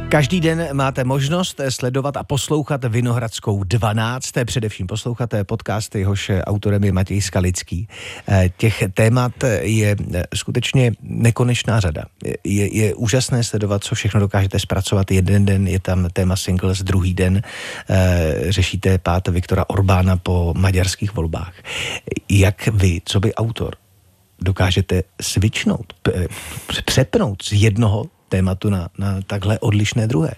Každý den máte možnost sledovat a poslouchat Vinohradskou 12, především poslouchat podcasty, jehož autorem je Matěj Skalický. Těch témat je skutečně nekonečná řada. Je úžasné sledovat, co všechno dokážete zpracovat. Jeden den je tam téma singles, druhý den řešíte pád Viktora Orbána po maďarských volbách. Jak vy, co by autor, dokážete switchnout, přepnout z jednoho tématu na takhle odlišné druhé?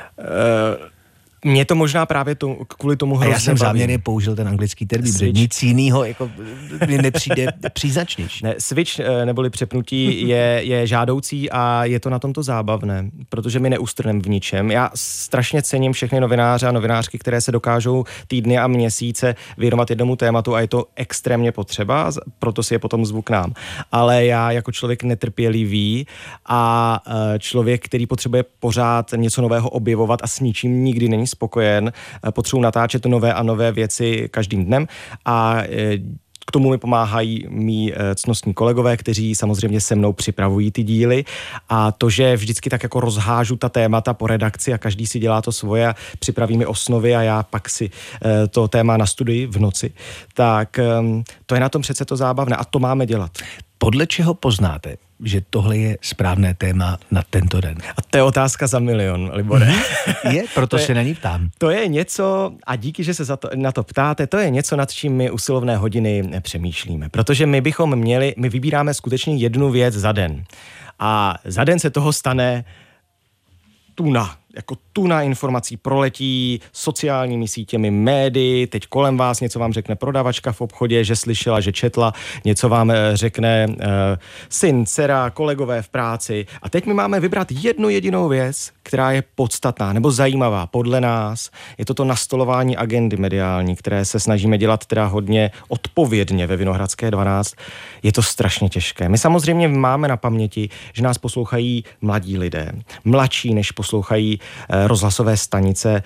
Mě to možná právě kvůli tomu hrozně já jsem záměrně použil ten anglický termín, protože nic jiného jako mi nepřijde příznačnější. Ne, switch neboli přepnutí je žádoucí a je to na tomto zábavné, protože my neustrneme v ničem. Já strašně cením všechny novináře a novinářky, které se dokážou týdny a měsíce věnovat jednomu tématu a je to extrémně potřeba, proto si je potom zvu k nám. Ale já jako člověk netrpělivý a člověk, který potřebuje pořád něco nového objevovat a s ničím nikdy není spokojen, potřebuji natáčet nové a nové věci každým dnem a k tomu mi pomáhají mí ctnostní kolegové, kteří samozřejmě se mnou připravují ty díly a to, že vždycky tak jako rozhážu ta témata po redakci a každý si dělá to svoje a připraví mi osnovy a já pak si to téma nastuduji v noci, tak to je na tom přece to zábavné a to máme dělat. Podle čeho poznáte, že tohle je správné téma na tento den? A to je otázka za milion, Libore. Je, proto se na ní ptám. To je něco, a díky, že se na to ptáte, to je něco, nad čím my usilovné hodiny přemýšlíme. Protože my vybíráme skutečně jednu věc za den. A za den se toho stane tuna informací proletí sociálními sítěmi, médii, teď kolem vás něco vám řekne prodavačka v obchodě, že slyšela, že četla, něco vám řekne syn, dcera, kolegové v práci a teď my máme vybrat jednu jedinou věc, která je podstatná nebo zajímavá podle nás. Je to nastolování agendy mediální, které se snažíme dělat teda hodně odpovědně ve Vinohradské 12. Je to strašně těžké. My samozřejmě máme na paměti, že nás poslouchají mladí lidé, mladší než poslouchají rozhlasové stanice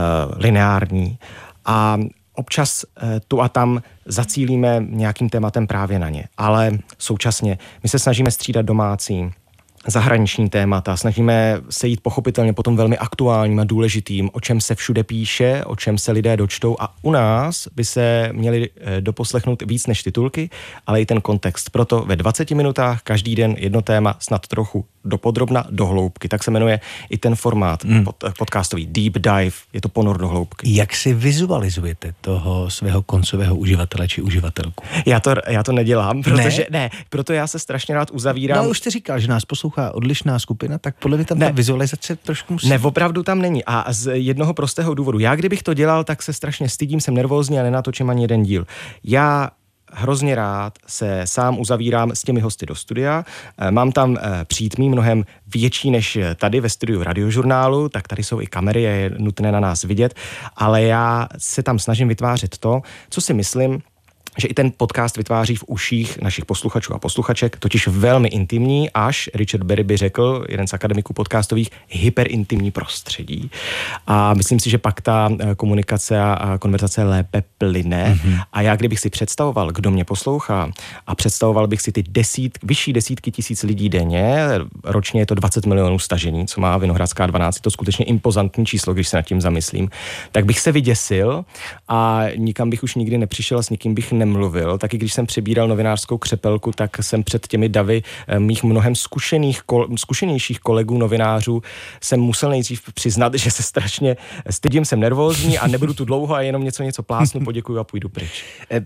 lineární a občas tu a tam zacílíme nějakým tématem právě na ně. Ale současně my se snažíme střídat domácí, zahraniční témata, snažíme se jít pochopitelně potom velmi aktuálním a důležitým, o čem se všude píše, o čem se lidé dočtou a u nás by se měli doposlechnout víc než titulky, ale i ten kontext. Proto ve 20 minutách každý den jedno téma, snad trochu dopodrobna, do hloubky. Tak se jmenuje i ten formát podcastový Deep Dive, je to ponor do hloubky. Jak si vizualizujete toho svého koncového uživatele či uživatelku? Já to nedělám, protože proto já se strašně rád uzavírám. No už jsi říkal, že nás poslouchá odlišná skupina, tak podle mě tam ta vizualizace trošku musí. Ne, opravdu tam není. A z jednoho prostého důvodu. Já kdybych to dělal, tak se strašně stydím, jsem nervózní a nenatočím ani jeden díl. Já hrozně rád se sám uzavírám s těmi hosty do studia. Mám tam přítmí mnohem větší než tady ve studiu Radiožurnálu, tak tady jsou i kamery, je nutné na nás vidět, ale já se tam snažím vytvářet to, co si myslím, že i ten podcast vytváří v uších našich posluchačů a posluchaček, totiž velmi intimní, až Richard Berry by řekl, jeden z akademiků podcastových, hyperintimní prostředí. A myslím si, že pak ta komunikace a konverzace lépe plyne. A já kdybych si představoval, kdo mě poslouchá a představoval bych si ty vyšší desítky tisíc lidí denně, ročně je to 20 milionů stažení, co má Vinohradská 12, je to skutečně impozantní číslo, když se nad tím zamyslím, tak bych se vyděsil a nikam bych už nikdy nepřišel a s nikým bych nemluvil. Taky když jsem přebíral novinářskou křepelku, tak jsem před těmi davy mých mnohem zkušenějších kolegů novinářů jsem musel nejdřív přiznat, že se strašně stydím, jsem nervózní a nebudu tu dlouho a jenom něco plásnu, poděkuju a půjdu pryč.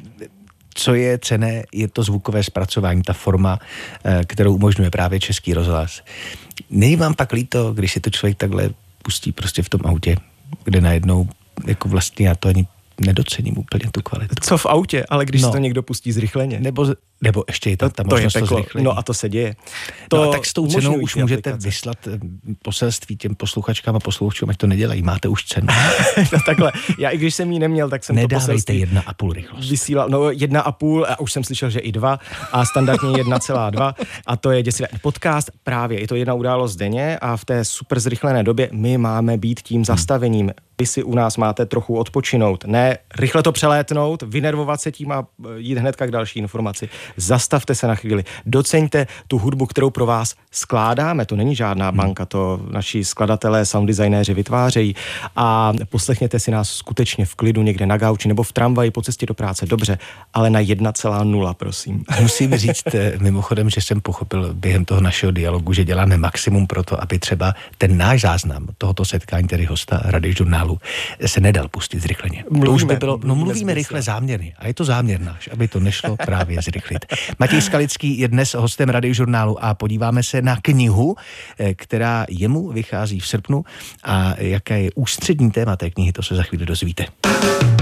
Co je cenné, je to zvukové zpracování, ta forma, kterou umožňuje právě Český rozhlas. Není vám pak líto, když si to člověk takhle pustí prostě v tom autě, kde najednou jako vlastně já to ani nedocením úplně tu kvalitu. Co v autě, ale když si to někdo pustí zrychleně. Nebo ještě je tam ta možnost to zrychlení. No a to se děje. No a tak s tou cenou už můžete vyslat poselství těm posluchačkám a posluchačům, ať to nedělají. Máte už cenu. No takhle, já i když jsem ji neměl, tak jsem nedávejte to poselství 1,5 rychlost. Vysílal, 1,5 a už jsem slyšel, že i 2 a standardně 1,2 a to je děsivé. Podcast právě, je to jedna událost denně a v té super zrychlené době my máme být tím zastavením. Vy si u nás máte trochu odpočinout, ne rychle to přelétnout, vynervovat se tím a jít hnedka k další informaci. zastavte se na chvíli, doceňte tu hudbu, kterou pro vás skládáme, to není žádná banka, to naši skladatelé, sound designéři vytvářejí a poslechněte si nás skutečně v klidu někde na gauči nebo v tramvaji po cestě do práce, dobře, ale na 1,0, prosím. Musím říct mimochodem, že jsem pochopil během toho našeho dialogu, že děláme maximum pro to, aby třeba ten náš záznam tohoto setkání, tedy hosta Radiožurnálu, se nedal pustit zrychleně. To už by bylo, mluvíme rychle záměrně a je to záměr náš, aby to nešlo právě zrychlit. Matěj Skalický je dnes hostem Radiožurnálu a podíváme se na knihu, která jemu vychází v srpnu a jaké je ústřední téma té knihy, to se za chvíli dozvíte.